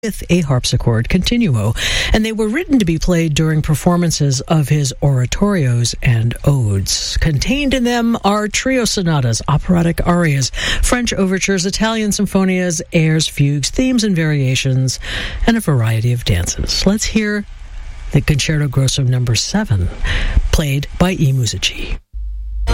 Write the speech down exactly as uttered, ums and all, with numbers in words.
with a harpsichord continuo, and they were written to be played during performances of his oratorios and odes. Contained in them are trio sonatas, operatic arias, French overtures, Italian symphonias, airs, fugues, themes and variations, and a variety of dances. Let's hear the Concerto Grosso number seven, played by I Musici.